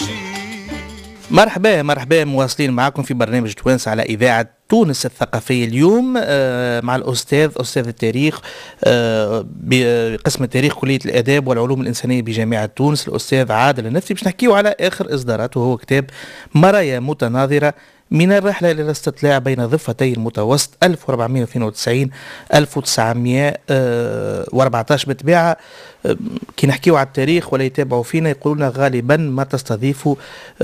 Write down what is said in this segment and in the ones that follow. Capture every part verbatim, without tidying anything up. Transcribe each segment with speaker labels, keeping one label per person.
Speaker 1: مرحبا مرحبا مواصلين معكم في برنامج توانس على إذاعة تونس الثقافية. اليوم مع الأستاذ أستاذ التاريخ بقسم التاريخ كلية الآداب والعلوم الإنسانية بجامعة تونس الأستاذ عادل النفسي، باش نحكيو على آخر إصداراته وهو كتاب مرايا متناظرة من الرحلة إلى الاستطلاع بين ضفتي المتوسط ألف وأربعمائة واثنين وتسعين ألف وتسعمائة وأربعة عشر بالطبيعة. كي نحكيو على التاريخ ولا يتابعوا فينا يقولون غالبا ما تستضيفوا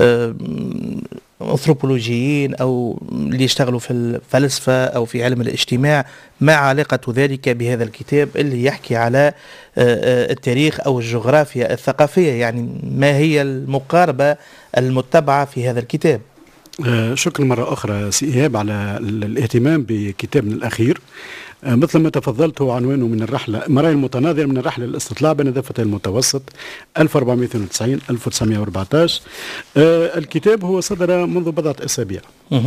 Speaker 1: أنثروبولوجيين أو اللي يشتغلوا في الفلسفة أو في علم الاجتماع، ما علاقة ذلك بهذا الكتاب اللي يحكي على التاريخ أو الجغرافيا الثقافية؟ يعني ما هي المقاربة المتبعة في هذا الكتاب؟
Speaker 2: آه شكرا مرة أخرى سي إيهاب على الاهتمام بكتابنا الأخير. آه مثل ما تفضلت هو عنوانه من الرحلة مرايا المتناظرة من الرحلة للاستطلاع بين ضفتي المتوسط ألف وأربعمائة واثنين وتسعين ألف وتسعمائة وأربعة عشر. آه الكتاب هو صدر منذ بضعة أسابيع،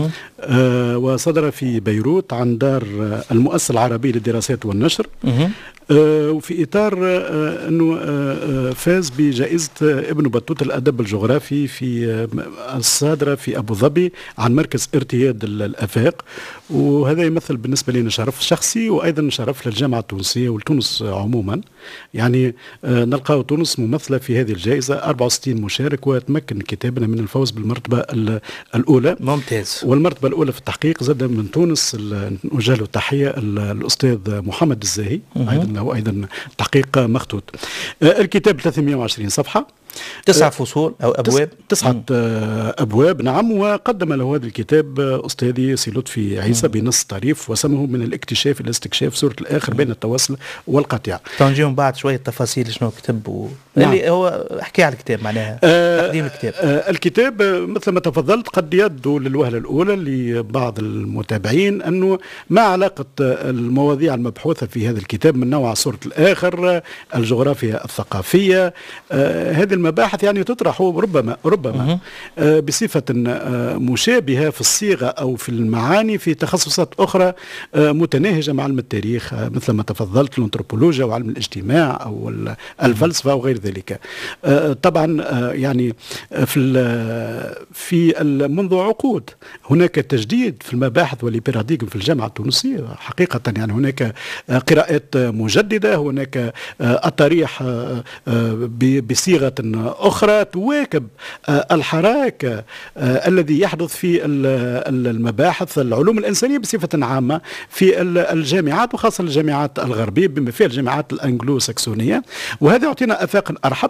Speaker 2: آه وصدر في بيروت عن دار المؤسسة العربية للدراسات والنشر، آه وفي إطار آه أنه آه فاز بجائزة ابن بطوطة الأدب الجغرافي في آه الصادرة في أبو ظبي عن مركز ارتياد الآفاق، وهذا يمثل بالنسبة لنا شرف شخصي وأيضا شرف للجامعة التونسية ولتونس عموما. يعني آه نلقى تونس ممثلة في هذه الجائزة أربعة وستين مشارك، وتمكن كتابنا من الفوز بالمرتبة الأولى.
Speaker 1: ممتاز.
Speaker 2: والمرتبة الأولى في التحقيق زاد من تونس نوجه له تحية الأستاذ محمد الزاهي، أيضا له أيضا تحقيق مخطوط. آه الكتاب ثلاثمائة وعشرين صفحة،
Speaker 1: تسعة فصول أو أبواب،
Speaker 2: تسعة مم. أبواب، نعم. وقدم له هذا الكتاب أستاذي سي لطفي عيسى بنص طريف وسمه من الاكتشاف إلى استكشاف سورة الآخر بين التواصل والقطيع.
Speaker 1: تنجيهم بعد شوية تفاصيل شنو كتب و... نعم. اللي هو حكي على الكتاب معناها
Speaker 2: آه
Speaker 1: تقديم الكتاب.
Speaker 2: آه الكتاب مثل ما تفضلت قد يبدو للوهلة الأولى لبعض المتابعين أنه ما علاقة المواضيع المبحوثة في هذا الكتاب من نوع سورة الآخر، الجغرافيا الثقافية، آه هذه المباحث يعني تطرح ربما ربما آه بصفة آه مشابهة في الصيغة أو في المعاني في تخصصات أخرى آه متناهجة مع علم التاريخ، آه مثل ما تفضلت الأنثروبولوجيا وعلم الاجتماع أو الفلسفة وغير ذلك. آه طبعا آه يعني في في منذ عقود هناك تجديد في المباحث والباراديغم في الجامعة التونسية حقيقة. يعني هناك آه قراءات مجددة، هناك آه التاريخ آه بصيغة أخرى تواكب الحراك الذي يحدث في المباحث العلوم الإنسانية بصفة عامة في الجامعات وخاصة الجامعات الغربية بما فيها الجامعات الأنجلو ساكسونية، وهذا يعطينا آفاقا أرحب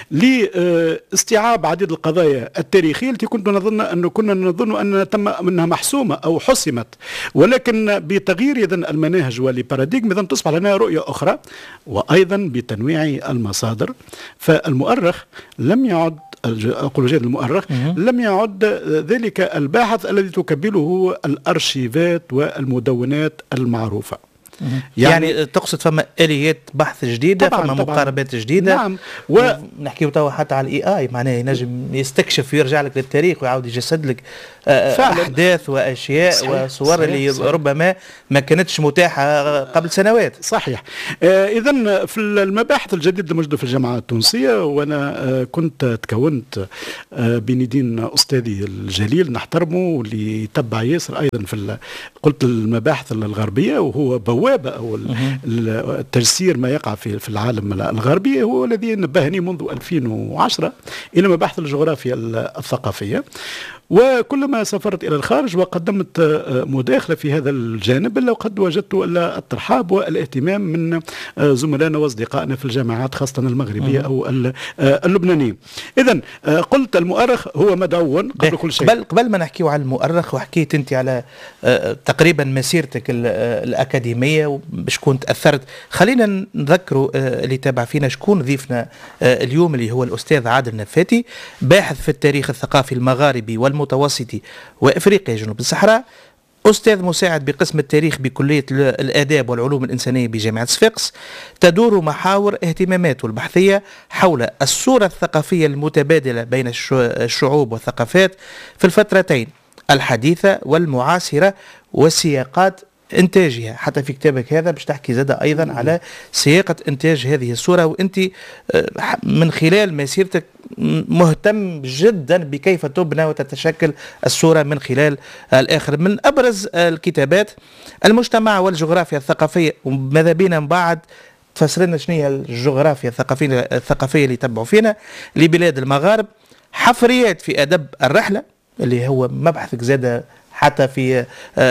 Speaker 2: لاستيعاب عديد القضايا التاريخية التي كنت نظن أنه كنا نظن أنها تم أنها محسومة أو حسمت، ولكن بتغيير إذن المناهج والباراديغم إذن تصبح لنا رؤية أخرى، وأيضا بتنويع المصادر. فالمؤرخ لم يعد أقول جيد المؤرخ لم يعد ذلك الباحث الذي تكبله الأرشيفات والمدونات المعروفة.
Speaker 1: يعني, يعني تقصد فما آليات بحث جديدة،
Speaker 2: طبعاً
Speaker 1: فما
Speaker 2: طبعاً
Speaker 1: مقاربات جديدة.
Speaker 2: نعم.
Speaker 1: ونحكي توا حتى على الاي اي معناه ينجم يستكشف ويرجع لك للتاريخ ويعاود يجسد لك احداث واشياء صحيح. وصور صحيح. اللي صحيح. ربما ما كانتش متاحة قبل سنوات.
Speaker 2: صحيح. آه اذا في المباحث الجديدة الموجودة في الجامعة التونسية، وانا آه كنت تكونت آه بندين استاذي الجليل نحترمه واللي يتبع ياسر ايضا في قلت المباحث الغربية، وهو بوابة او التجسير ما يقع في في العالم الغربي، هو الذي نبهني منذ ألفين وعشرة الى مباحث الجغرافيا الثقافية. وكلما سافرت إلى الخارج وقدمت مداخلة في هذا الجانب إلا وقد وجدت إلا الترحاب والاهتمام من زملائنا وأصدقائنا في الجامعات خاصة المغربية أو اللبنانية. إذن قلت المؤرخ هو مدعو قبل كل شيء.
Speaker 1: قبل, قبل ما نحكيه على المؤرخ، وحكيت أنت على تقريبا مسيرتك الأكاديمية وشكون تأثرت، خلينا نذكروا اللي تابع فينا شكون ضيفنا اليوم اللي هو الأستاذ عادل نفاتي، باحث في التاريخ الثقافي المغاربي والمتوسطي وإفريقيا جنوب الصحراء، أستاذ مساعد بقسم التاريخ بكلية الآداب والعلوم الإنسانية بجامعة صفاقس. تدور محاور اهتماماته البحثية حول الصورة الثقافية المتبادلة بين الشعوب والثقافات في الفترتين الحديثة والمعاصرة وسياقات إنتاجها. حتى في كتابك هذا باش تحكي زادة أيضا على سياقة إنتاج هذه الصورة، وأنت من خلال مسيرتك مهتم جدا بكيف تبنى وتتشكل الصورة من خلال الآخر. من أبرز الكتابات المجتمع والجغرافيا الثقافية، وماذا بينا من بعد تفسر لنا شنو هي الجغرافيا الثقافية الثقافية اللي يتبعوا فينا لبلاد المغارب. حفريات في أدب الرحلة اللي هو مبحثك زاد حتى في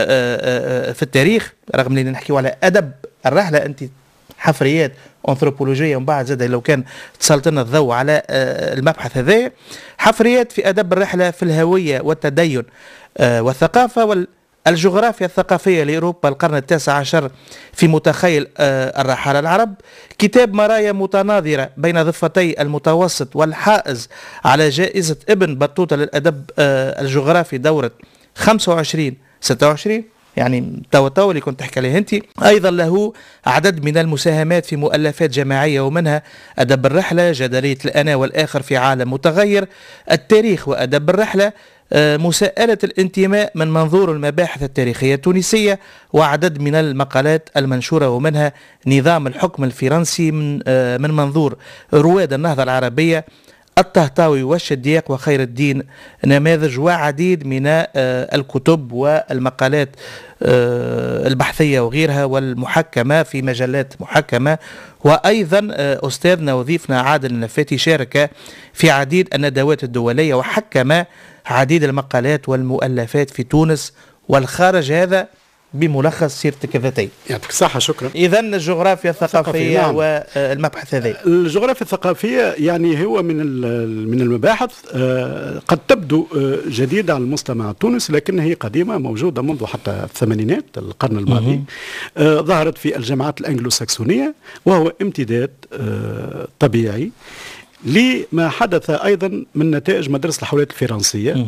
Speaker 1: في التاريخ، رغم اننا نحكيو على أدب الرحلة، أنت حفريات أنثروبولوجية، ومن بعد زاد لو كان تسلط لنا الضوء على المبحث هذا. حفريات في أدب الرحلة في الهوية والتدين والثقافة وال الجغرافيا الثقافية لأوروبا القرن التاسع عشر في متخيل الرحالة العرب. كتاب مرايا متناظرة بين ضفتي المتوسط والحائز على جائزة ابن بطوطة للأدب الجغرافي دورة خمسة وعشرين ستة وعشرين، يعني تو تو اللي كنت تحكي عليه انت. ايضا له عدد من المساهمات في مؤلفات جماعيه، ومنها ادب الرحله، جدليه الانا والاخر في عالم متغير، التاريخ وادب الرحله، مساءلة الانتماء من منظور المباحث التاريخية التونسية، وعدد من المقالات المنشورة، ومنها نظام الحكم الفرنسي من من منظور رواد النهضة العربية، الطهطاوي والشديق وخير الدين نماذج، وعديد من الكتب والمقالات البحثية وغيرها والمحكمة في مجلات محكمة. وأيضا أستاذنا وضيفنا عادل النفاتي شارك في عديد الندوات الدولية وحكم عديد المقالات والمؤلفات في تونس والخارج. هذا بملخص سيرتك الذاتية.
Speaker 2: يعطيك الصحة، شكرا.
Speaker 1: إذا الجغرافيا الثقافية نعم. والمبحث هذا
Speaker 2: الجغرافيا الثقافية يعني هو من من المباحث قد تبدو جديدة على المستمع التونسي، لكنها هي قديمة، موجودة منذ حتى الثمانينات القرن الماضي. ظهرت في الجامعات الأنجلو ساكسونية، وهو امتداد طبيعي لما حدث أيضا من نتائج مدرسة الحولات الفرنسية.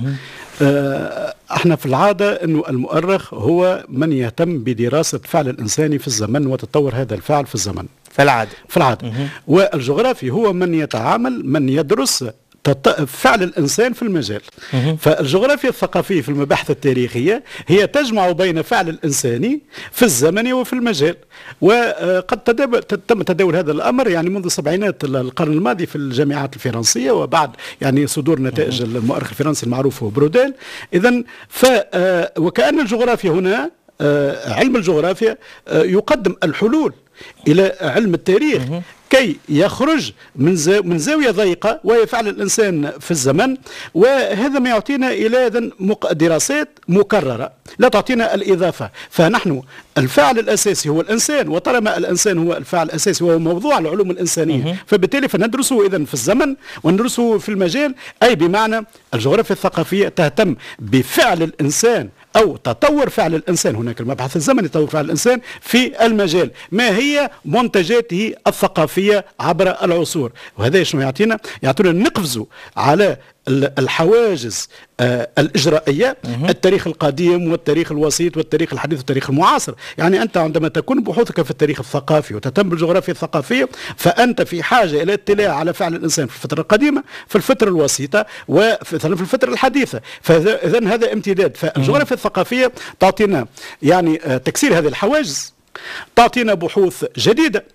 Speaker 2: آه احنا في العادة أنه المؤرخ هو من يهتم بدراسة فعل الإنساني في الزمن وتطور هذا الفعل في الزمن
Speaker 1: في العادة
Speaker 2: في العادة والجغرافي هو من يتعامل من يدرس فعل الإنسان في المجال. فالجغرافيا الثقافية في المباحث التاريخية هي تجمع بين فعل الإنساني في الزمن وفي المجال، وقد تم تداول هذا الأمر يعني منذ سبعينات القرن الماضي في الجامعات الفرنسية، وبعد يعني صدور نتائج المؤرخ الفرنسي المعروف هو بروديل. إذن ف وكأن الجغرافيا هنا علم الجغرافيا يقدم الحلول إلى علم التاريخ كي يخرج من من زاوية ضيقة وهي فعل الإنسان في الزمن، وهذا ما يعطينا إلى دراسات مكررة لا تعطينا الإضافة. فنحن الفعل الأساسي هو الإنسان، وطالما الإنسان هو الفعل الأساسي وهو موضوع العلوم الإنسانية، فبالتالي فندرسه إذن في الزمن وندرسه في المجال، أي بمعنى الجغرافيا الثقافية تهتم بفعل الإنسان أو تطور فعل الإنسان، هناك المبحث الزمني تطور فعل الإنسان في المجال، ما هي منتجاته الثقافية عبر العصور. وهذا شنو يعطينا؟ يعطينا نقفزوا على الحواجز آه الإجرائية، التاريخ القديم والتاريخ الوسيط والتاريخ الحديث والتاريخ المعاصر. يعني أنت عندما تكون بحوثك في التاريخ الثقافي وتهتم بالجغرافيا الثقافية، فأنت في حاجة إلى اطلاع على فعل الإنسان في الفترة القديمة، في الفترة الوسيطة، وفي الفترة الحديثة. فإذن هذا امتداد. فالجغرافيا الثقافية تعطينا يعني آه تكسير هذه الحواجز، تعطينا بحوث جديدة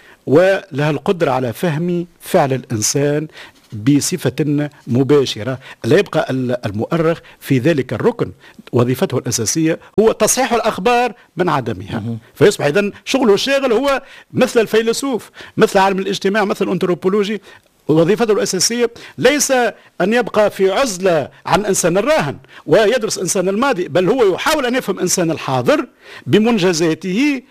Speaker 2: ولها القدرة على فهم فعل الإنسان بصفة مباشرة. لا يبقى المؤرخ في ذلك الركن، وظيفته الأساسية هو تصحيح الأخبار من عدمها، فيصبح إذن شغله الشاغل هو مثل الفيلسوف، مثل عالم الاجتماع، مثل الأنثروبولوجي. وظيفته الأساسية ليس أن يبقى في عزلة عن إنسان الراهن ويدرس إنسان الماضي، بل هو يحاول أن يفهم إنسان الحاضر بمنجزاته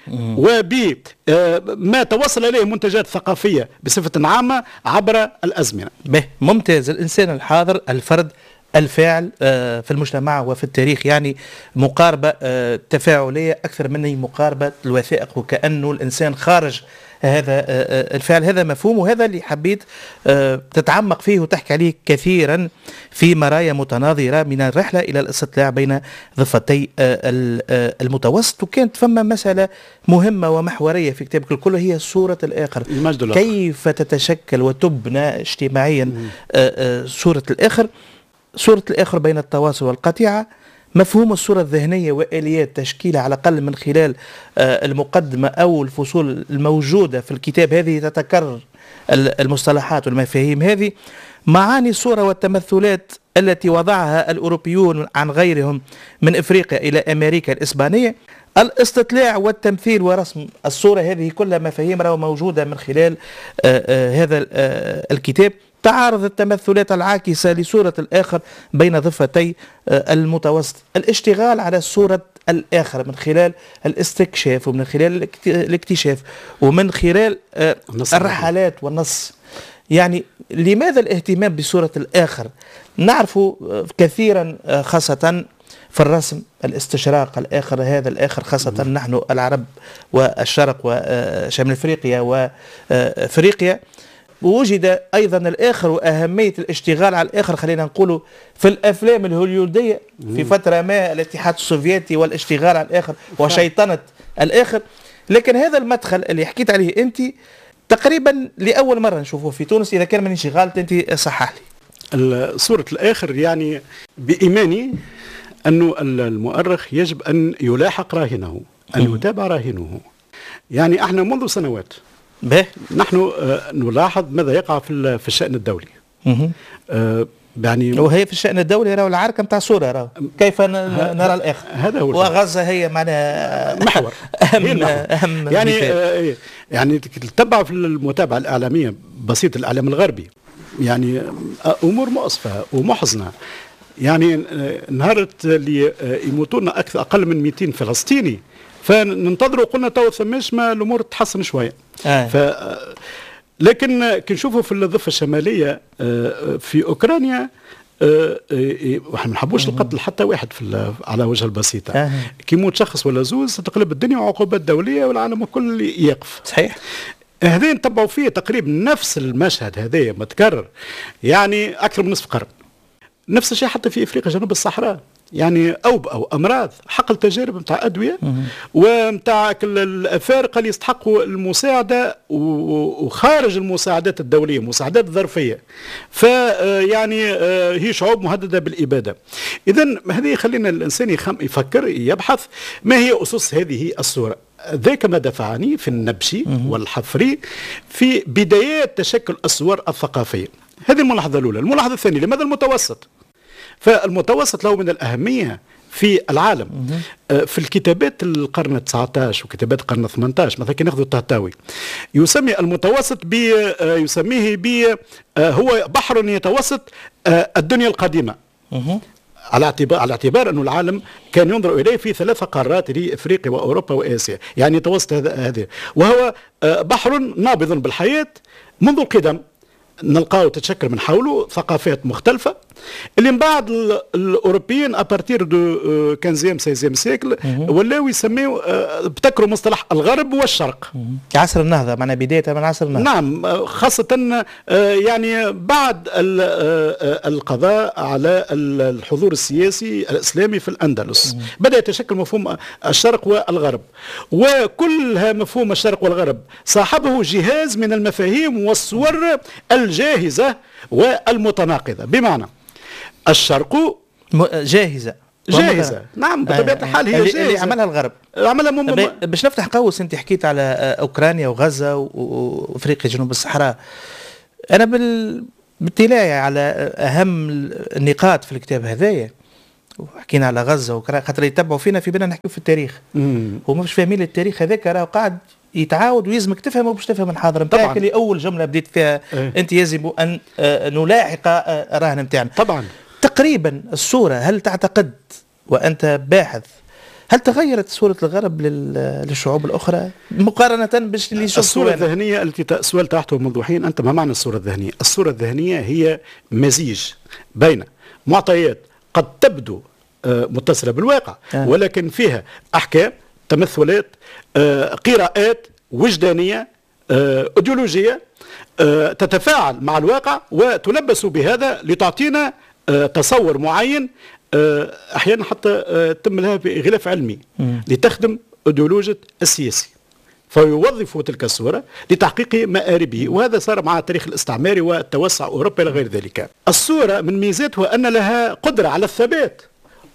Speaker 2: وبما توصل إليه منتجات ثقافية بصفة عامة عبر الأزمنة.
Speaker 1: به ممتاز. الإنسان الحاضر، الفرد، الفاعل في المجتمع وفي التاريخ، يعني مقاربة تفاعلية أكثر من مقاربة الوثائق، وكأنه الإنسان خارج هذا الفعل. هذا مفهوم، وهذا اللي حبيت تتعمق فيه وتحكي عليه كثيرا في مرايا متناظرة من الرحلة إلى الاستطلاع بين ضفتي المتوسط. وكانت فما مسألة مهمة ومحورية في كتابك الكل، هي صورة الآخر، كيف تتشكل وتبنى اجتماعيا صورة الآخر. صورة الآخر بين التواصل والقطيعة، مفهوم الصورة الذهنية وآليات تشكيلها على الأقل من خلال المقدمة أو الفصول الموجودة في الكتاب هذه تتكرر المصطلحات والمفاهيم هذه. معاني الصورة والتمثلات التي وضعها الأوروبيون عن غيرهم من إفريقيا إلى أمريكا الإسبانية، الاستطلاع والتمثيل ورسم الصورة، هذه كلها مفاهيم راه موجودة من خلال آآ آآ هذا الكتاب. تعارض التمثلات العاكسة لصورة الآخر بين ضفتي المتوسط، الاشتغال على صورة الآخر من خلال الاستكشاف ومن خلال الاكتشاف ومن خلال الرحلات والنص. يعني لماذا الاهتمام بصورة الآخر؟ نعرف كثيرا خاصة في الرسم الاستشراق الآخر، هذا الآخر خاصة نحن العرب والشرق وشمال أفريقيا وأفريقيا، وجد أيضا الآخر وأهمية الاشتغال على الآخر خلينا نقول في الأفلام الهوليودية في فترة ما، الاتحاد السوفيتي والاشتغال على الآخر وشيطنة الآخر. لكن هذا المدخل اللي حكيت عليه أنت تقريبا لأول مرة نشوفه في تونس، إذا كان مانيش غلط أنت صحح
Speaker 2: لي. صورة الآخر يعني بإيماني أنه المؤرخ يجب أن يلاحق راهنه، أن يتابع راهنه. يعني احنا منذ سنوات
Speaker 1: به
Speaker 2: نحن نلاحظ ماذا يقع في في الشأن الدولي.
Speaker 1: أه يعني وهي في الشأن الدولي راهو العركة نتاع صورة راهو كيف نرى الآخر،
Speaker 2: هذا هو
Speaker 1: وغزة هي معناها
Speaker 2: محور
Speaker 1: أهم, أهم
Speaker 2: يعني آه يعني تتبع في المتابعة الإعلامية بسيط الإعلام الغربي يعني أمور مؤسفة ومحزنة. يعني نهارت اللي يموتون أكثر أقل من مئتين فلسطيني، فننتظروا قلنا تو ثماش ما الأمور تتحسن شوية.
Speaker 1: آه.
Speaker 2: ف لكن كنشوفوا في الضفة الشمالية في أوكرانيا احنا ما نحبوش القتل حتى واحد في على وجه البسيطة.
Speaker 1: آه.
Speaker 2: كي يموت شخص ولا زوز تقلب الدنيا وعقوبات دولية والعالم الكل يقف.
Speaker 1: صحيح.
Speaker 2: هذين نتبعوا فيه تقريبا نفس المشهد هذايا متكرر يعني أكثر من نصف قرن. نفس الشيء حتى في إفريقيا جنوب الصحراء، يعني أوبئة أو أمراض حق التجارب متاع أدوية ومتاع الأفارقة اللي يستحقوا المساعدة وخارج المساعدات الدولية مساعدات ظرفية، فيعني هي شعوب مهددة بالإبادة. إذن هذه يخلينا الإنسان يفكر يبحث ما هي أسس هذه الصورة. ذاك ما دفعني في النبشي والحفري في بدايات تشكل الصور الثقافية. هذه الملاحظة الأولى. الملاحظة الثانية، لماذا المتوسط؟ فالمتوسط له من الأهمية في العالم. في الكتابات القرن التاسع عشر وكتابات القرن الثامن عشر مثلا كي ناخذ الطهطاوي يسمي المتوسط ب يسميه ب هو بحر يتوسط الدنيا القديمة، على اعتبار على اعتبار انه العالم كان ينظر اليه في ثلاث قارات اللي افريقيا واوروبا واسيا، يعني يتوسط هذا، وهو بحر نابض بالحياة منذ القدم. نلقاو تتشكل من حوله ثقافات مختلفة اللي من بعد الأوروبيين أبارتير دو خمسطاش ستاشر سيكل ولاو يسميو ابتكروا مصطلح الغرب والشرق.
Speaker 1: عصر النهضة، معنا بداية من عصر النهضة.
Speaker 2: نعم، خاصة يعني بعد القضاء على الحضور السياسي الإسلامي في الأندلس بدأ يتشكل مفهوم الشرق والغرب، وكلها مفهوم الشرق والغرب صاحبه جهاز من المفاهيم والصور الجاهزة والمتناقضة. بمعنى الشرق
Speaker 1: جاهزة
Speaker 2: جاهزة نعم بطبيعة الحال هي جاهزة
Speaker 1: اللي عملها الغرب
Speaker 2: عملها مم...
Speaker 1: باش نفتح قوس. انت حكيت على أوكرانيا وغزة وأفريقيا جنوب الصحراء، أنا بال... باطلاعي على أهم النقاط في الكتاب هذايا وحكينا على غزة وأوكرانيا خاطر يتبعوا فينا في بنا نحكيو في التاريخ وما مش فاهمين التاريخ هذاك راه قاعد يتعاود ويلزمك تفهم باش تفهم الحاضر نتاعك اللي اول جمله بديت فيها اه. انت يجب ان نلاحق الرهن نتاعنا.
Speaker 2: طبعا
Speaker 1: تقريبا الصوره، هل تعتقد وانت باحث هل تغيرت صوره الغرب للشعوب الاخرى مقارنه باش اللي يشوف
Speaker 2: الصوره الذهنيه التي السؤال تحته منذ حين؟ انت ما معنى الصوره الذهنيه؟ الصوره الذهنيه هي مزيج بين معطيات قد تبدو متصله بالواقع اه. ولكن فيها احكام، تمثلات، آه، قراءات وجدانية، آه، أيديولوجية، آه، تتفاعل مع الواقع وتلبس بهذا لتعطينا آه، تصور معين، آه، أحيانا حتى آه، تم لها بغلاف علمي م. لتخدم أيديولوجية السياسي، فيوظف تلك الصورة لتحقيق مآربه، وهذا صار مع التاريخ الاستعماري والتوسع أوروبا إلى غير ذلك. الصورة من ميزاتها أن لها قدرة على الثبات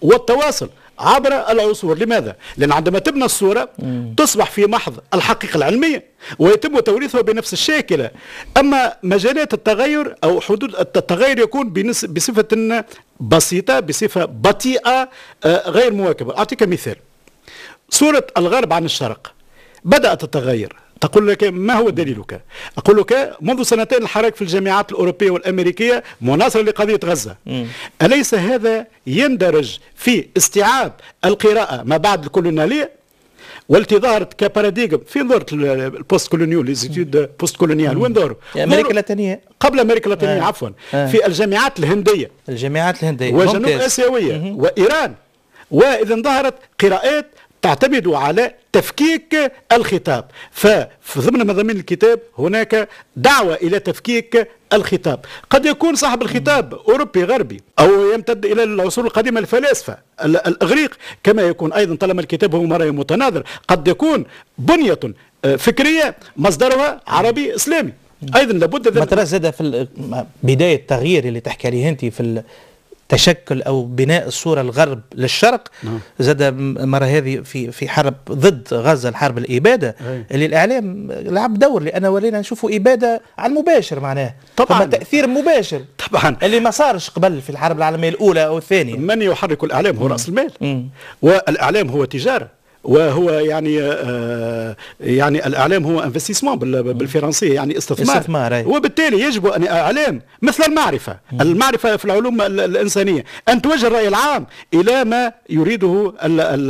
Speaker 2: والتواصل عبر العصور. لماذا؟ لأن عندما تبنى الصورة تصبح في محض الحقيقة العلمية ويتم توريثها بنفس الشاكلة. أما مجالات التغير أو حدود التغير يكون بصفة بسيطة، بصفة بطيئة غير مواكبة. أعطيك مثال: صورة الغرب عن الشرق بدأت تتغير. تقول لك ما هو دليلك؟ أقول لك منذ سنتين الحراك في الجامعات الأوروبية والأمريكية مناصرة لقضية غزة. م. أليس هذا يندرج في استيعاب القراءة ما بعد الكولونيالية والتي ظهرت كباراديغم؟ فين ظهرت البوست كولونيال ليزيتود بوست كولونيال؟ وين ظهروا؟
Speaker 1: أمريكا اللاتينية،
Speaker 2: قبل أمريكا اللاتينية آه. عفوا آه. في الجامعات الهندية
Speaker 1: الجامعات الهندية
Speaker 2: وجنوب آسيوية وإيران. وإذا ظهرت قراءات تعتمد على تفكيك الخطاب. ففي ضمن مضامين الكتاب هناك دعوة إلى تفكيك الخطاب. قد يكون صاحب الخطاب أوروبي غربي أو يمتد إلى العصور القديمة الفلاسفة الإغريق، كما يكون أيضا طالما الكتاب هو مرأي متناظر قد يكون بنية فكرية مصدرها عربي إسلامي. أيضا لابد
Speaker 1: ما ترى زاد في بداية التغيير اللي تحكي عليه أنت في تشكل او بناء الصوره الغرب للشرق. نعم. زاد مره هذه في في حرب ضد غزه، الحرب الاباده أي. اللي الاعلام لعب دور، لان ولينا نشوفوا اباده على المباشر معناه طبعا تاثير مباشر
Speaker 2: طبعا
Speaker 1: اللي ما صارش قبل في الحرب العالميه الاولى او الثانيه.
Speaker 2: من يحرك الاعلام هو راس المال. مم. والاعلام هو تجاره، وهو يعني آه يعني الاعلام هو انفستيسمون بالفرنسيه، يعني استثمار, استثمار وبالتالي يجب ان الاعلام مثل المعرفه مم. المعرفه في العلوم الانسانيه ان توجه الراي العام الى ما يريده ال ال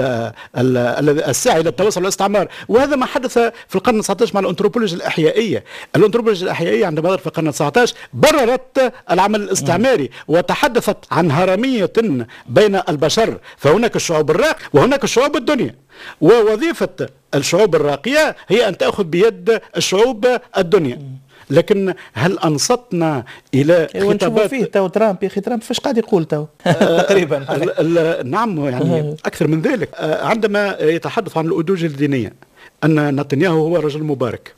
Speaker 2: ال السعي الى التوسع والاستعمار. وهذا ما حدث في القرن التاسع عشر مع الانثروبولوجيا الاحيائيه. الانثروبولوجيا الاحيائيه عندما ظهرت في القرن التاسع عشر بررت العمل الاستعماري مم. وتحدثت عن هرميه بين البشر، فهناك الشعوب الراقيه وهناك الشعوب الدنيا، ووظيفة الشعوب الراقية هي أن تأخذ بيد الشعوب الدنيا. لكن هل أنصتنا إلى
Speaker 1: خطابات فيه تو ترامب؟ يا أخي ترامب فاش قاعد يقول تو تقريبا؟
Speaker 2: نعم يعني أكثر من ذلك. عندما يتحدث عن الأيديولوجيا الدينية أن نتنياهو هو رجل مبارك،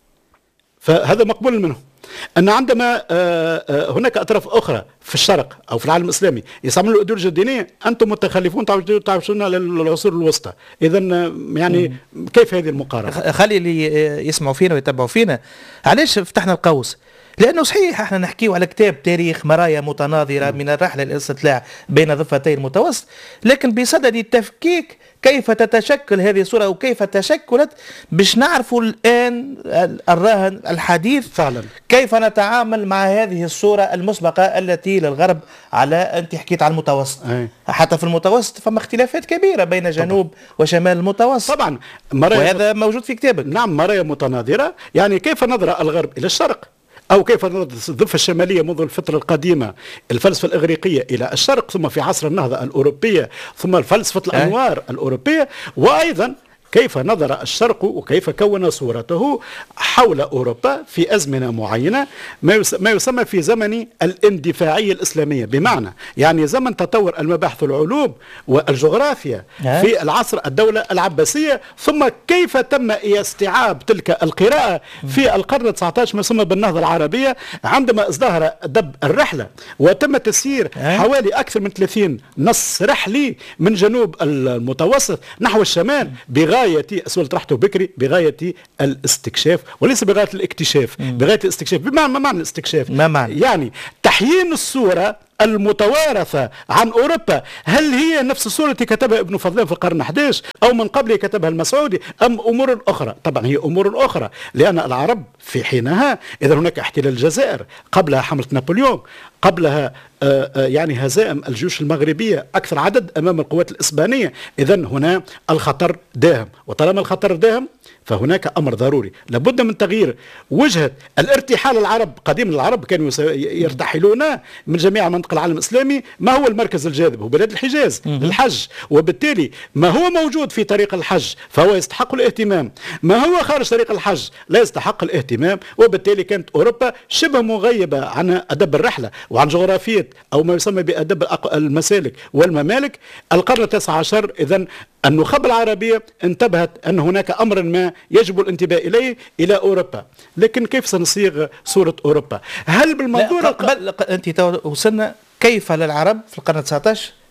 Speaker 2: فهذا مقبول منه. أن عندما هناك أطراف أخرى في الشرق أو في العالم الإسلامي يستعملوا الأيديولوجيا الدينية، أنتم متخلفون تعيشون للعصور الوسطى. إذا يعني كيف هذه المقارنة؟
Speaker 1: خلي اللي يسمعوا فينا ويتابعوا فينا. علاش فتحنا القوس؟ لأنه صحيح احنا نحكيه على كتاب تاريخ مرايا متناظرة من الرحلة الاستطلاع بين ضفتي المتوسط، لكن بصدد التفكيك كيف تتشكل هذه الصورة وكيف تشكلت باش نعرفوا الآن الراهن الحديث فعلا كيف نتعامل مع هذه الصورة المسبقة التي للغرب على أنت حكيت على المتوسط. أي. حتى في المتوسط فما اختلافات كبيرة بين جنوب طبعا. وشمال المتوسط طبعا، وهذا موجود في كتابك.
Speaker 2: نعم، مرايا متناظرة. يعني كيف نظر الغرب إلى الشرق أو كيف نظرت الضفة الشمالية منذ الفترة القديمة الفلسفة الإغريقية إلى الشرق، ثم في عصر النهضة الأوروبية، ثم فلسفة الأنوار الأوروبية، وأيضا كيف نظر الشرق وكيف كون صورته حول أوروبا في أزمنة معينة ما يسمى في زمن الاندفاعية الإسلامية، بمعنى يعني زمن تطور المباحث العلوم والجغرافيا في العصر الدولة العباسية، ثم كيف تم استيعاب تلك القراءة في القرن التاسع عشر ما يسمى بالنهضة العربية، عندما ازدهر دب الرحلة وتم تسيير حوالي أكثر من ثلاثين نص رحلي من جنوب المتوسط نحو الشمال بغاية سؤال طرحته بكري بغاية الاستكشاف وليس بغاية الاكتشاف. مم. بغاية الاستكشاف بمعنى ما معنى الاستكشاف؟
Speaker 1: ما معنى؟
Speaker 2: يعني تحيين الصورة المتوارثة عن أوروبا، هل هي نفس الصورة التي كتبها ابن فضلان في القرن الحادي عشر أو من قبله كتبها المسعودي أم أمور أخرى؟ طبعا هي أمور أخرى، لأن العرب في حينها إذا هناك احتلال الجزائر، قبلها حملة نابليون، قبلها آآ آآ يعني هزائم الجيوش المغربية أكثر عدد أمام القوات الإسبانية، إذا هنا الخطر داهم، وطالما الخطر داهم فهناك أمر ضروري لابد من تغيير وجهة الارتحال. العرب قديم العرب كانوا يرتحلون من جميع منطقة العالم الإسلامي. ما هو المركز الجاذب؟ هو بلاد الحجاز للحج، وبالتالي ما هو موجود في طريق الحج فهو يستحق الاهتمام، ما هو خارج طريق الحج لا يستحق الاهتمام. وبالتالي كانت أوروبا شبه مغيبة عن أدب الرحلة وعن جغرافية أو ما يسمى بأدب المسالك والممالك. القرن التاسع عشر إذن النخب العربية انتبهت أن هناك أمر ما يجب الانتباه إليه إلى أوروبا، لكن كيف سنصيغ صورة أوروبا؟ هل بالمنظور
Speaker 1: قبل أنت وصلنا كيف للعرب في القرن التاسع عشر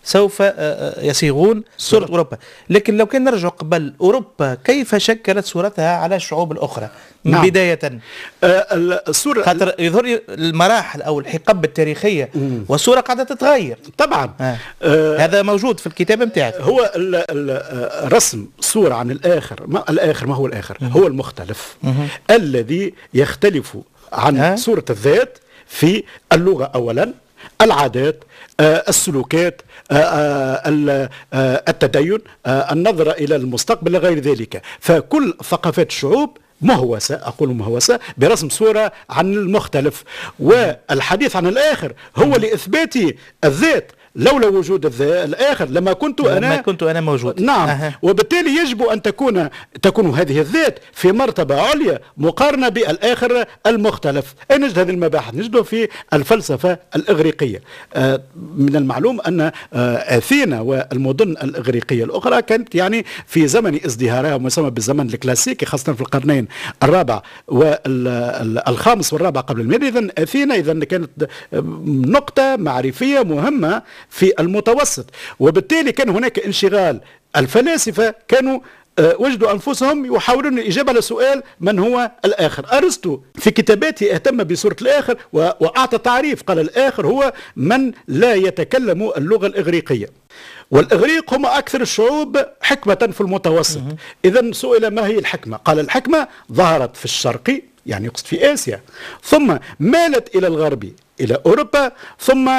Speaker 1: سوف يصيغون صورة أوروبا. لكن لو كان نرجع قبل أوروبا، كيف شكلت صورتها على الشعوب الأخرى من نعم. بداية؟
Speaker 2: الصورة
Speaker 1: خاطر يظهر المراحل أو الحقب التاريخية مم. والصورة قاعدة تتغير
Speaker 2: طبعا.
Speaker 1: آه. آه هذا موجود في الكتاب متاعك.
Speaker 2: هو ال ال رسم صورة عن الآخر. ما الآخر ما هو الآخر؟ مم. هو المختلف مم. الذي يختلف عن آه. صورة الذات في اللغة أولا، العادات، آه السلوكات، آه آه آه التدين، آه النظرة إلى المستقبل غير ذلك. فكل ثقافات الشعوب مهوسة، أقول مهوسة برسم صورة عن المختلف. والحديث عن الآخر هو لإثبات الذات. لولا وجود الآخر لما كنت أنا
Speaker 1: لما كنت أنا موجود.
Speaker 2: نعم. أه. وبالتالي يجب أن تكون تكون هذه الذات في مرتبة عليا مقارنة بالآخر المختلف. أين نجد هذه المباحث؟ نجدها في الفلسفة الإغريقية. آه من المعلوم أن آه أثينا والمدن الإغريقية الأخرى كانت يعني في زمن ازدهارها ومسمى بالزمن الكلاسيكي، خاصة في القرنين الرابع والخامس والرابع قبل الميلاد. إذن أثينا إذن كانت نقطة معرفية مهمة في المتوسط، وبالتالي كان هناك انشغال. الفلاسفة كانوا وجدوا أنفسهم يحاولون الإجابة على سؤال من هو الآخر. أرسطو في كتاباته اهتم بصورة الآخر وأعطى تعريف، قال الآخر هو من لا يتكلم اللغة الإغريقية. والإغريق هم أكثر الشعوب حكمة في المتوسط. إذن سئل ما هي الحكمة؟ قال الحكمة ظهرت في الشرق، يعني يقصد في آسيا، ثم مالت إلى الغرب إلى أوروبا، ثم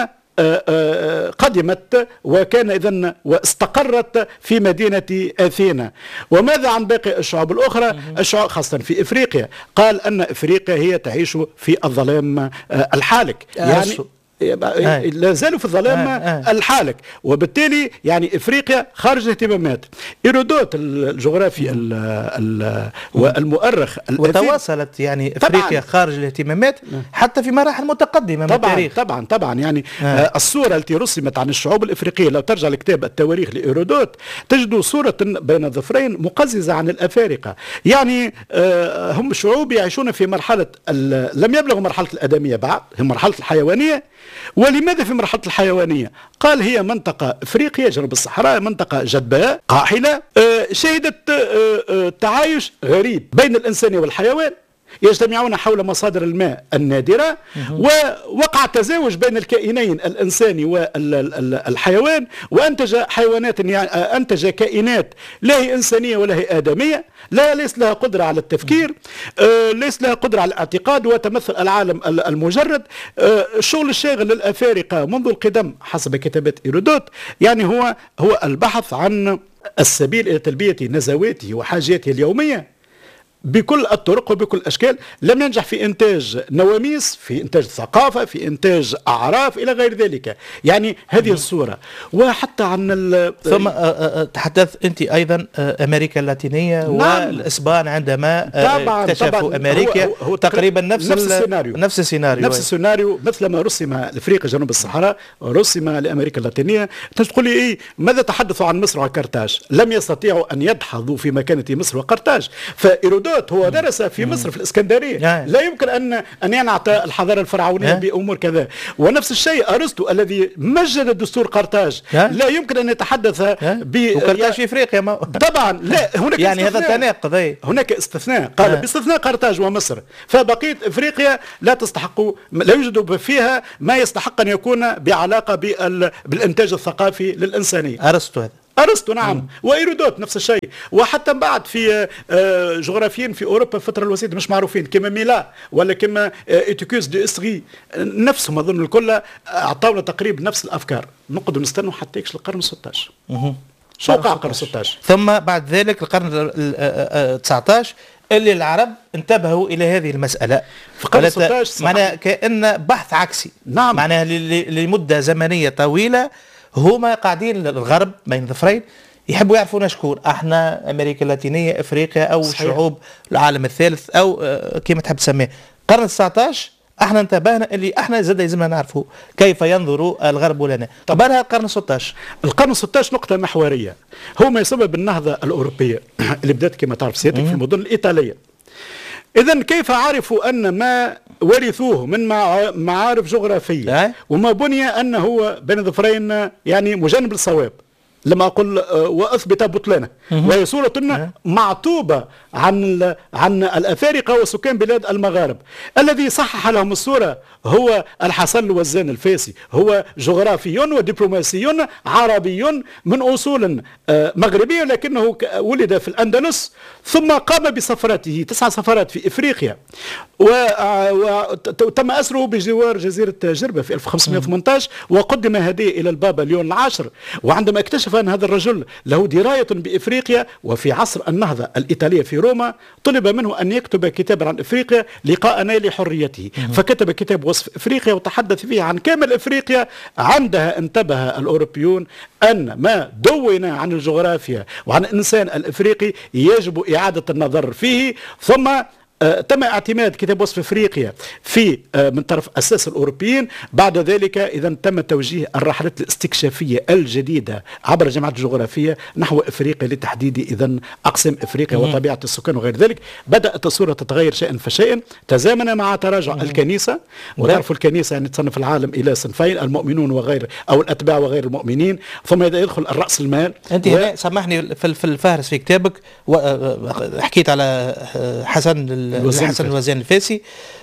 Speaker 2: قدمت وكان إذن واستقرت في مدينة أثينا. وماذا عن باقي الشعوب الأخرى؟ الشعوب خاصة في إفريقيا، قال أن إفريقيا هي تعيش في الظلام الحالك، يعني لا زالوا في الظلام آه آه. الحالك، وبالتالي يعني افريقيا خارج الاهتمامات. ايرودوت الجغرافي ال ال والمؤرخ
Speaker 1: وتواصلت يعني افريقيا خارج الاهتمامات حتى في مراحل متقدمه من
Speaker 2: طبعا
Speaker 1: التاريخ.
Speaker 2: طبعا طبعا يعني آه. آه الصوره التي رسمت عن الشعوب الافريقيه، لو ترجع لكتاب التواريخ لايرودوت تجد صوره بين الظفرين مقززه عن الافارقه. يعني آه هم شعوب يعيشون في مرحله لم يبلغوا مرحله الادميه بعد، هم مرحله الحيوانيه. ولماذا في مرحلة الحيوانية؟ قال هي منطقة إفريقيا جنوب الصحراء، منطقة جدباء قاحلة، شهدت تعايش غريب بين الإنسان والحيوان، يجتمعون حول مصادر الماء النادرة، ووقع تزاوج بين الكائنين الإنساني والحيوان، وأنتج حيوانات يعني أنتج كائنات لا هي إنسانية ولا هي آدمية، لا ليس لها قدرة على التفكير، آه ليس لها قدرة على الاعتقاد وتمثل العالم المجرد. آه الشغل الشاغل للأفارقة منذ القدم حسب كتابات إيرودوت يعني هو هو البحث عن السبيل إلى تلبية نزواته وحاجاته اليومية بكل الطرق وبكل الأشكال. لم ينجح في إنتاج نواميس، في إنتاج ثقافة، في إنتاج أعراف إلى غير ذلك. يعني هذه الصورة. وحتى عن
Speaker 1: ثم تحدث أنت أيضا أمريكا اللاتينية نعم. والإسبان عندما
Speaker 2: طبعاً
Speaker 1: اكتشفوا
Speaker 2: طبعاً
Speaker 1: أمريكا
Speaker 2: هو هو
Speaker 1: تقريبا نفس,
Speaker 2: نفس السيناريو
Speaker 1: نفس السيناريو
Speaker 2: نفس السيناريو مثلما رسم لأفريقيا جنوب الصحراء رسم لأمريكا اللاتينية. تقول لي إيه ماذا تحدثوا عن مصر وقرطاج؟ لم يستطيعوا أن يدحضوا في مكانة مصر وقرطاج. فإيرودوت هو درس في مصر في الإسكندرية، لا يمكن أن أن ينعت الحضارة الفرعونية بأمور كذا. ونفس الشيء أرسطو الذي مجد دستور قرطاج لا يمكن أن يتحدث
Speaker 1: ب وقرطاج في إفريقيا ما...
Speaker 2: طبعا لا هناك
Speaker 1: يعني هذا تناقض.
Speaker 2: هناك استثناء قال باستثناء قرطاج ومصر، فبقية إفريقيا لا تستحق، لا يوجد فيها ما يستحق أن يكون بعلاقة بالإنتاج الثقافي للإنسانية.
Speaker 1: أرسطو هذا
Speaker 2: أرسطو نعم. مم. وإيرودوت نفس الشيء. وحتى بعد في جغرافيين في أوروبا الفترة الوسيطة مش معروفين كما ميلا ولا كما إيتيكوس دي إسري نفسهم أظن الكل أعطونا تقريبا نفس الأفكار. نقعد نستنوا حتى يكش القرن الستاشر. شو وقع القرن الستاشر؟
Speaker 1: ثم بعد ذلك القرن التسعتاشر اللي العرب انتبهوا إلى هذه المسألة
Speaker 2: في القرن الستاشر
Speaker 1: معناها كأن بحث عكسي.
Speaker 2: نعم.
Speaker 1: معناها لمدة زمنية طويلة هما قاعدين الغرب بين ظفرين يحبوا يعرفون شكون احنا، امريكا اللاتينيه، افريقيا، او صحيح. شعوب العالم الثالث او كما تحب تسميه. القرن التسعتاشر احنا انتبهنا اللي احنا زاد لازمنا نعرفوا كيف ينظر الغرب لنا. قبلها القرن الستاشر
Speaker 2: القرن الستاشر نقطه محوريه هو ما يسمى بالنهضه الاوروبيه اللي بدات كما تعرف سيادتك في المدن الايطاليه. إذا كيف عرفوا أن ما ورثوه من معارف جغرافية وما بني أنه هو بين ظفرين يعني مجانب للصواب، لما أقول وأثبت بطلانه، وهي صورة معطوبة عن عن الأفارقة وسكان بلاد المغارب. الذي صحح لهم الصورة هو الحسن الوزان الفاسي، هو جغرافي ودبلوماسي عربي من أصول مغربية، لكنه ولد في الأندلس ثم قام بسفراته تسع سفرات في إفريقيا، وتم أسره بجوار جزيرة جربة في ألف وخمسمائة وثمانية عشر، وقدم هدية إلى البابا ليون العاشر. وعندما اكتشف أن هذا الرجل له دراية بإفريقيا وفي عصر النهضة الإيطالية في روما، طلب منه أن يكتب كتابا عن إفريقيا لقاء نيل حريته، فكتب كتاب وصف إفريقيا وتحدث فيه عن كامل إفريقيا. عندها انتبه الأوروبيون أن ما دون عن الجغرافيا وعن الإنسان الإفريقي يجب إعادة النظر فيه. ثم آه تم اعتماد كتاب وصف افريقيا في آه من طرف اساس الاوروبيين. بعد ذلك اذا تم توجيه الرحلات الاستكشافيه الجديده عبر الجامعات الجغرافيه نحو افريقيا لتحديد اذا اقسام افريقيا وطبيعه السكان وغير ذلك. بدات الصوره تتغير شيئا فشيئا، تزامن مع تراجع الكنيسه، وتعرفوا الكنيسه يعني تصنف العالم الى صنفين، المؤمنون وغير او الاتباع وغير المؤمنين، ثم يدخل الراس المال.
Speaker 1: انت و... سامحني في الفهرس في كتابك حكيت على حسن الحسن الوزان الفاسي،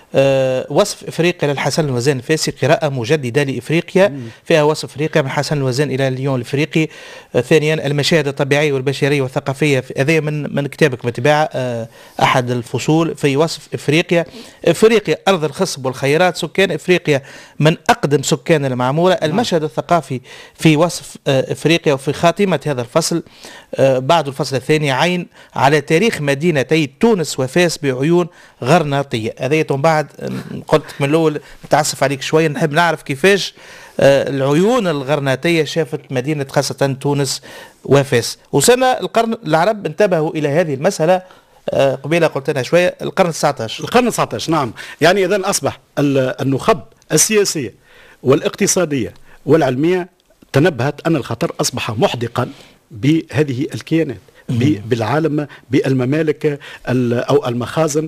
Speaker 1: أه وصف افريقيا للحسن الوزان الفاسي قراءة مجددة لافريقيا، مم. فيها وصف افريقيا من حسن الوزان الى ليون الافريقي. أه ثانيا المشاهد الطبيعية والبشرية والثقافية، هذا من من كتابك بتباع أه احد الفصول في وصف افريقيا. افريقيا ارض الخصب والخيرات، سكان افريقيا من اقدم سكان المعمورة. المشهد الثقافي في وصف أه افريقيا. وفي خاتمة هذا الفصل أه بعد الفصل الثاني عين على تاريخ مدينتي تونس وفاس بعيون غرناطية. هذا بعد قلت من الاول متعسف عليك شويه، نحب نعرف كيفاش آه العيون الغرناطيه شافت مدينه خاصه تونس وفاس. وسنة القرن العرب انتبهوا الى هذه المساله آه قبيله قلت لنا شويه القرن التاسع عشر.
Speaker 2: القرن التاسع عشر نعم، يعني اذا اصبح النخب السياسيه والاقتصاديه والعلميه تنبهت ان الخطر اصبح محدقا بهذه الكيانات، بالعالم، بالممالك او المخازن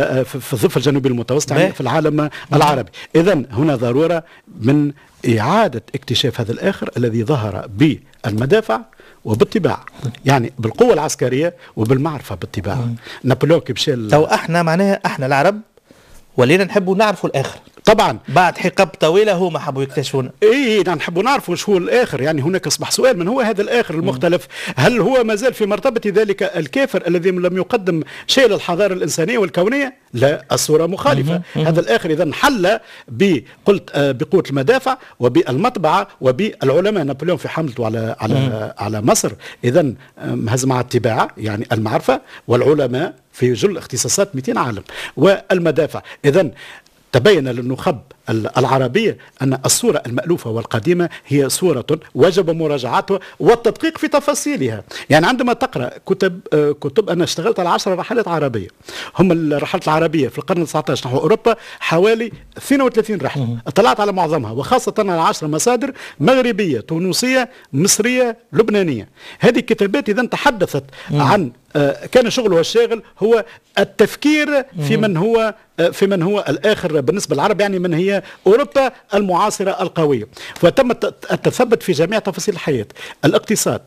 Speaker 2: في الضفه الجنوبي المتوسط، يعني في العالم العربي. اذا هنا ضروره من اعاده اكتشاف هذا الاخر الذي ظهر بالمدافع وبالطباع، يعني بالقوه العسكريه وبالمعرفه بالطباع. نابليون كي مشى
Speaker 1: تو احنا معناها احنا العرب ولينا نحبوا نعرفوا الاخر
Speaker 2: طبعا
Speaker 1: بعد حقب طويله هما حبوا يكتشفون.
Speaker 2: اي نحبوا نعرفوا شو هو الاخر، يعني هناك اصبح سؤال من هو هذا الاخر المختلف؟ هل هو ما زال في مرتبه ذلك الكافر الذي لم يقدم شيء للحضاره الانسانيه والكونيه؟ لا، الصوره مخالفه. هذا الاخر اذا حل بقلت بقوه المدافع وبالمطبعه وبالعلماء. نابليون في حملته على على على مصر اذا هز مع الطباعه، يعني المعرفه والعلماء في جل اختصاصات مئتين عالم والمدافع. اذا تبين للنخب العربية أن الصورة المألوفة والقديمة هي صورة وجب مراجعتها والتدقيق في تفاصيلها. يعني عندما تقرأ كتب كتب أنا اشتغلت على عشر رحلات عربية، هم الرحلات العربية في القرن التاسع عشر نحو أوروبا حوالي اثنين وثلاثين رحلة، اطلعت على معظمها، وخاصة على عشر مصادر مغربية تونسية مصرية لبنانية. هذه الكتابات إذا تحدثت عن كان شغلها الشاغل هو التفكير في من هو في من هو الآخر بالنسبة للعرب، يعني من هي أوروبا المعاصرة القوية. فتم التثبت في جميع تفاصيل الحياة، الاقتصاد،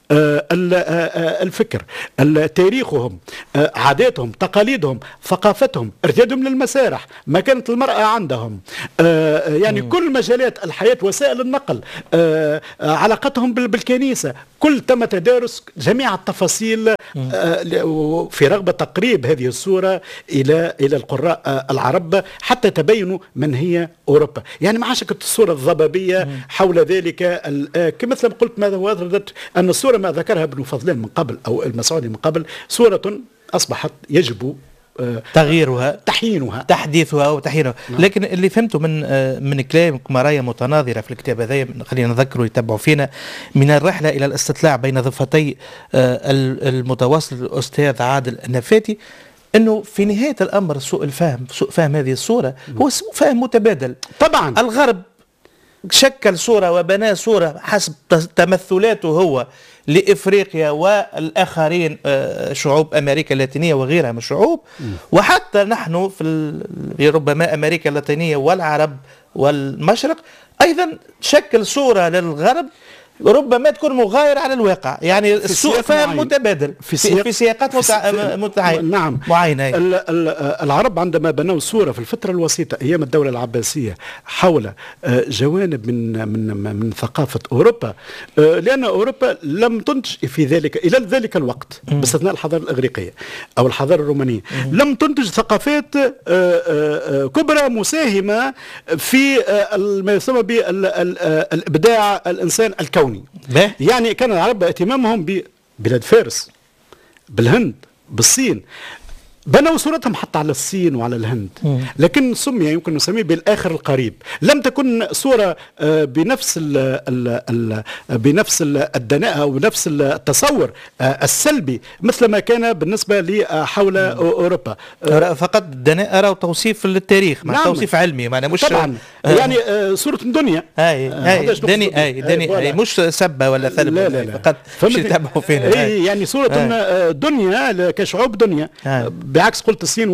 Speaker 2: الفكر، تاريخهم، عاداتهم، تقاليدهم، ثقافتهم، ارتيادهم للمسارح، مكانة المرأة عندهم، يعني كل مجالات الحياة، وسائل النقل، علاقتهم بالكنيسة، كل تم تدارس جميع التفاصيل في رغبة تقريب هذه الصورة إلى إلى القراء العرب حتى تبينوا من هي أوروبا. يعني ما عاشت الصورة الضبابية حول ذلك، كمثل ما قلت ماذا وردت أن الصورة ما ذكرها ابن فضلان من قبل أو المسعودي من قبل صورة أصبحت يجب
Speaker 1: تغييرها،
Speaker 2: تحيينها،
Speaker 1: تحديثها وتحيينها. نعم. لكن اللي فهمته من من كلامك مرايا متناظره في الكتاب هذا، خلينا نذكروا يتبعوا فينا، من الرحله الى الاستطلاع بين ضفتي المتواصل الاستاذ عادل النفاتي، انه في نهايه الامر سوء الفهم، سوء فهم هذه الصوره هو سوء فهم متبادل.
Speaker 2: طبعا
Speaker 1: الغرب شكل صورة وبنى صورة حسب تمثلاته هو لإفريقيا والآخرين شعوب أمريكا اللاتينية وغيرها من الشعوب، وحتى نحن في ربما أمريكا اللاتينية والعرب والمشرق أيضا شكل صورة للغرب ربما تكون مغايرة على الواقع، يعني السوء فهم متبادل في, سياق في سياقات متع... متع...
Speaker 2: نعم
Speaker 1: معينة.
Speaker 2: العرب عندما بنوا صورة في الفترة الوسيطة أيام الدولة العباسية حول جوانب من من من ثقافة أوروبا، لأن أوروبا لم تنتج في ذلك إلى ذلك الوقت باستثناء الحضارة الإغريقية أو الحضارة الرومانية لم تنتج ثقافات كبرى مساهمة في ما يسمى بالإبداع الإنسان الكوني. يعني كان العرب اهتمامهم ببلاد فارس، بالهند، بالصين، بنوا صورتهم حتى على الصين وعلى الهند، لكن سمي يمكن نسميه بالآخر القريب. لم تكن صورة بنفس ال ال ال بنفس الدناءة أو بنفس التصور السلبي مثل ما كان بالنسبة لي حول أوروبا.
Speaker 1: فقط الدناءة توصيف للتاريخ، مع نعم. توصيف علمي، معنى مش
Speaker 2: طبعا يعني صورة الدنيا
Speaker 1: هاي هاي دني هاي دني هاي مش سبة ولا ثلب،
Speaker 2: لا لا لا.
Speaker 1: فقط مش يتابعوا فينا
Speaker 2: يعني صورة دنيا كشعوب دنيا هاي. بعكس قلت الصين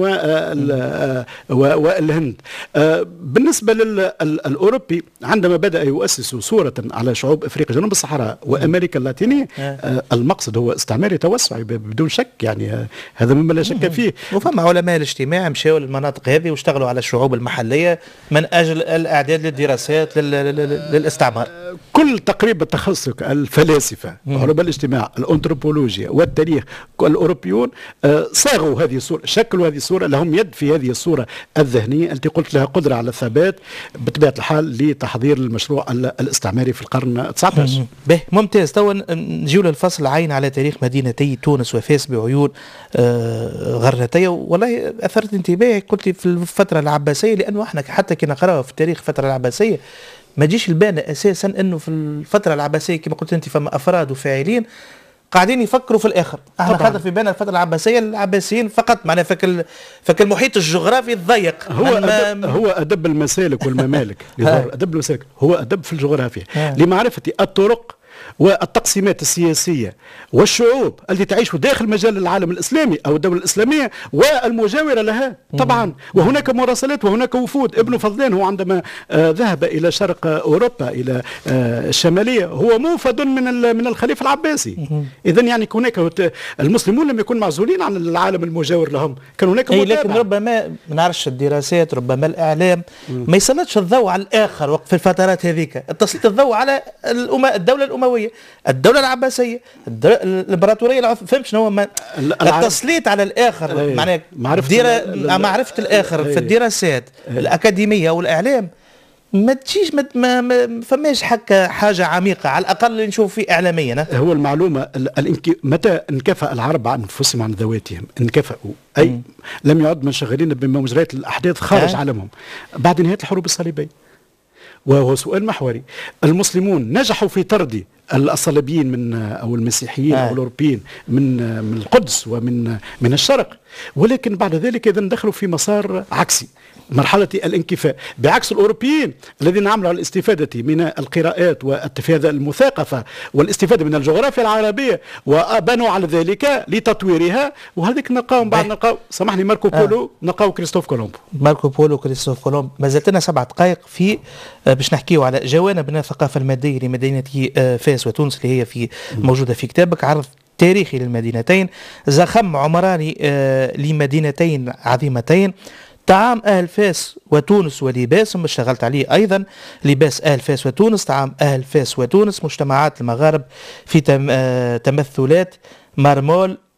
Speaker 2: والهند. بالنسبة للأوروبي عندما بدأ يؤسس صورة على شعوب أفريقيا جنوب الصحراء وأمريكا اللاتينية، المقصد هو استعماري توسعي بدون شك، يعني هذا مما لا شك فيه.
Speaker 1: وفما علماء الاجتماع مشاو للمناطق هذه واشتغلوا على الشعوب المحلية من أجل الإعداد للدراسات للاستعمار.
Speaker 2: كل تقريبا تخصص الفلاسفة علماء الاجتماع الأنثروبولوجيا والتاريخ الأوروبيون صاغوا هذه الصورة، شكلوا هذه الصورة، لهم يد في هذه الصورة الذهنية التي قلت لها قدرة على الثبات بطبيعة الحال لتحضير المشروع الاستعماري في القرن تسعة عشر.
Speaker 1: به ممتاز. تو نجيو للفصل عين على تاريخ مدينتي تونس وفاس بعيون آه غرناطية. والله أثرت انتباهي قلت لي في الفترة العباسية، لأنه احنا حتى كي نقرأ في التاريخ الفترة العباسية ما جيش البانا أساسا أنه في الفترة العباسية كما قلت أنت فما أفراد وفاعلين قاعدين يفكروا في الاخر. احنا خاطر في بالنا الفتره العباسيه العباسيين فقط معناها فك فك المحيط الجغرافي الضيق.
Speaker 2: هو أدب هو ادب المسالك والممالك. ادب المسالك هو ادب في الجغرافيا لمعرفه الطرق والتقسيمات السياسية والشعوب التي تعيش داخل مجال العالم الإسلامي أو الدولة الإسلامية والمجاورة لها طبعا. وهناك مراسلات وهناك وفود. ابن فضلان هو عندما آه ذهب إلى شرق أوروبا إلى آه الشمالية هو موفد من من الخليفة العباسي. إذن يعني هناك المسلمون لم يكونوا معزولين عن العالم المجاور لهم، كان هناك
Speaker 1: متابعة. لكن ربما ما نعرفش الدراسات ربما الإعلام ما يسلطش الضوء على الآخر وقت في الفترات هذيك، تسليط الضوء على الدولة الأموية، الدولة العباسية، الإمبراطورية العثمانية. فهمت شنو هو التسليط على الآخر؟ معناها معرفة معرفة الآخر في الدراسات الأكاديمية والإعلام ما تجيش ما, ما فماش حكا حاجة عميقة على الأقل نشوف فيه إعلاميا.
Speaker 2: هو المعلومة متى انكفأ العرب عن أنفسهم عن ذواتهم انكفأوا، أي م. لم يعد منشغلين بمجريات الأحداث خارج أه؟ عالمهم بعد نهاية الحروب الصليبية. وهو سؤال محوري. المسلمون نجحوا في طرد الصليبيين من او المسيحيين آه. او الاوروبيين من من القدس ومن من الشرق، ولكن بعد ذلك اذا دخلوا في مسار عكسي، مرحلة الانكفاء، بعكس الأوروبيين الذين عملوا على الاستفادة من القراءات والاستفادة المثقفة والاستفادة من الجغرافيا العربية وبنوا على ذلك لتطويرها. وهذيك نلقاهم بعد نلقاو سامحني ماركو بولو آه. نلقاو كريستوف كولومبو.
Speaker 1: ماركو بولو كريستوف كولومبو. ما زلت لنا سبع دقائق في باش نحكيو على جوانب من الثقافة المادية لمدينة فاس وتونس اللي هي في موجودة في كتابك. عرض تاريخي للمدينتين، زخم عمراني لمدينتين عظيمتين، طعام أهل فاس وتونس ولباسهم اشتغلت عليه أيضا، لباس أهل فاس وتونس، طعام أهل فاس وتونس، مجتمعات المغارب في تم تمثلات مرمول